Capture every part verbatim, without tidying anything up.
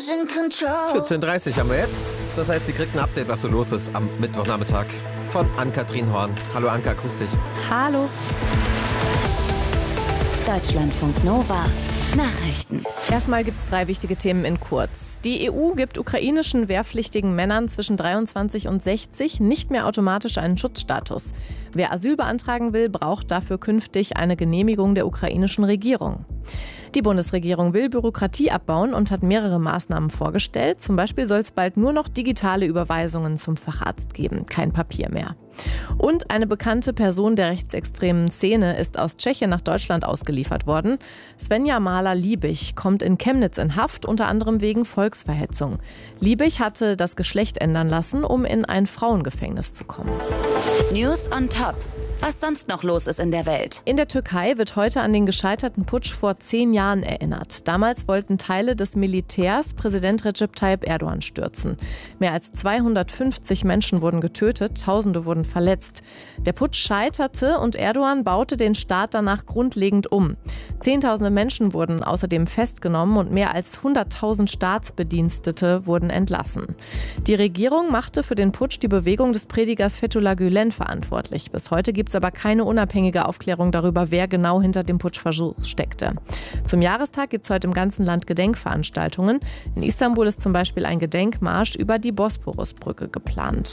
vierzehn Uhr dreißig haben wir jetzt. Das heißt, Sie kriegt ein Update, was so los ist am Mittwochnachmittag von Ann-Kathrin Horn. Hallo Anka, grüß dich. Hallo. Deutschlandfunk Nova. Nachrichten. Erstmal gibt es drei wichtige Themen in kurz. Die E U gibt ukrainischen wehrpflichtigen Männern zwischen dreiundzwanzig und sechzig nicht mehr automatisch einen Schutzstatus. Wer Asyl beantragen will, braucht dafür künftig eine Genehmigung der ukrainischen Regierung. Die Bundesregierung will Bürokratie abbauen und hat mehrere Maßnahmen vorgestellt. Zum Beispiel soll es bald nur noch digitale Überweisungen zum Facharzt geben, kein Papier mehr. Und eine bekannte Person der rechtsextremen Szene ist aus Tschechien nach Deutschland ausgeliefert worden. Svenja Mahler-Liebig kommt in Chemnitz in Haft, unter anderem wegen Volksverhetzung. Liebig hatte das Geschlecht ändern lassen, um in ein Frauengefängnis zu kommen. News on Top. Was sonst noch los ist in der Welt. In der Türkei wird heute an den gescheiterten Putsch vor zehn Jahren erinnert. Damals wollten Teile des Militärs Präsident Recep Tayyip Erdogan stürzen. Mehr als zweihundertfünfzig Menschen wurden getötet, Tausende wurden verletzt. Der Putsch scheiterte und Erdogan baute den Staat danach grundlegend um. Zehntausende Menschen wurden außerdem festgenommen und mehr als hunderttausend Staatsbedienstete wurden entlassen. Die Regierung machte für den Putsch die Bewegung des Predigers Fethullah Gülen verantwortlich. Bis heute gibt es aber keine unabhängige Aufklärung darüber, wer genau hinter dem Putschversuch steckte. Zum Jahrestag gibt es heute im ganzen Land Gedenkveranstaltungen. In Istanbul ist zum Beispiel ein Gedenkmarsch über die Bosporusbrücke geplant.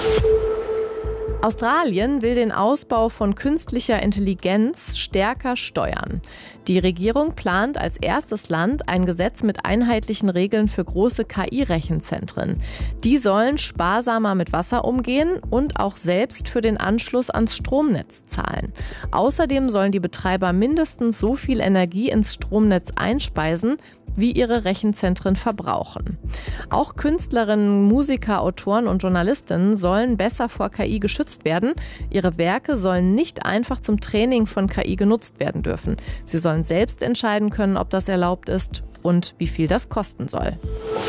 Australien will den Ausbau von künstlicher Intelligenz stärker steuern. Die Regierung plant als erstes Land ein Gesetz mit einheitlichen Regeln für große K I-Rechenzentren. Die sollen sparsamer mit Wasser umgehen und auch selbst für den Anschluss ans Stromnetz zahlen. Außerdem sollen die Betreiber mindestens so viel Energie ins Stromnetz einspeisen, wie ihre Rechenzentren verbrauchen. Auch Künstlerinnen, Musiker, Autoren und Journalistinnen sollen besser vor K I geschützt werden. Ihre Werke sollen nicht einfach zum Training von K I genutzt werden dürfen. Sie sollen selbst entscheiden können, ob das erlaubt ist und wie viel das kosten soll.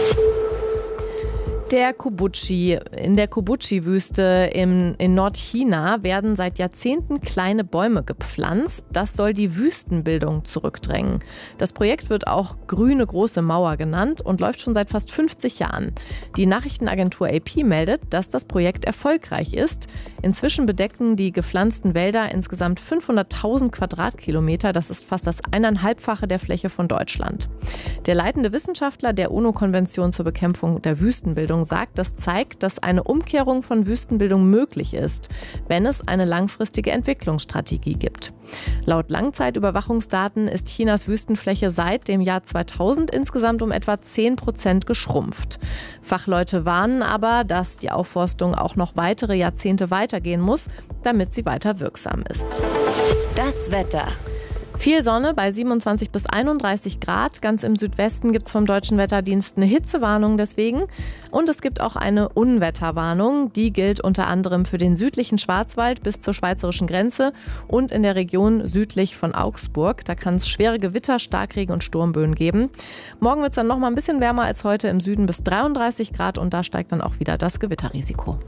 Der Koubuchi, in der Koubuchi-Wüste in, in Nordchina werden seit Jahrzehnten kleine Bäume gepflanzt. Das soll die Wüstenbildung zurückdrängen. Das Projekt wird auch Grüne Große Mauer genannt und läuft schon seit fast fünfzig Jahren. Die Nachrichtenagentur A P meldet, dass das Projekt erfolgreich ist. Inzwischen bedecken die gepflanzten Wälder insgesamt fünfhunderttausend Quadratkilometer. Das ist fast das eineinhalbfache der Fläche von Deutschland. Der leitende Wissenschaftler der UNO-Konvention zur Bekämpfung der Wüstenbildung sagt, das zeigt, dass eine Umkehrung von Wüstenbildung möglich ist, wenn es eine langfristige Entwicklungsstrategie gibt. Laut Langzeitüberwachungsdaten ist Chinas Wüstenfläche seit dem Jahr zweitausend insgesamt um etwa zehn Prozent geschrumpft. Fachleute warnen aber, dass die Aufforstung auch noch weitere Jahrzehnte weitergehen muss, damit sie weiter wirksam ist. Das Wetter. Viel Sonne bei siebenundzwanzig bis einunddreißig Grad. Ganz im Südwesten gibt es vom Deutschen Wetterdienst eine Hitzewarnung deswegen. Und es gibt auch eine Unwetterwarnung. Die gilt unter anderem für den südlichen Schwarzwald bis zur schweizerischen Grenze und in der Region südlich von Augsburg. Da kann es schwere Gewitter, Starkregen und Sturmböen geben. Morgen wird es dann noch mal ein bisschen wärmer als heute, im Süden bis dreiunddreißig Grad. Und da steigt dann auch wieder das Gewitterrisiko.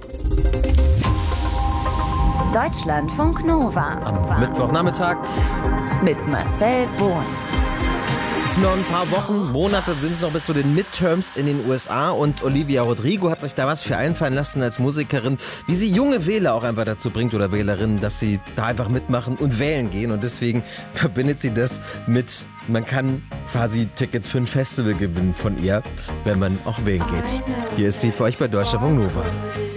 Deutschlandfunk Nova. Am Mittwochnachmittag Mit Marcel Bohn. Es sind noch ein paar Wochen, Monate sind es noch bis zu den Midterms in den U S A und Olivia Rodrigo hat sich da was für einfallen lassen als Musikerin, wie sie junge Wähler auch einfach dazu bringt oder Wählerinnen, dass sie da einfach mitmachen und wählen gehen und deswegen verbindet sie das mit, man kann quasi Tickets für ein Festival gewinnen von ihr, wenn man auch wählen geht. Hier ist sie für euch bei Deutschlandfunk Nova.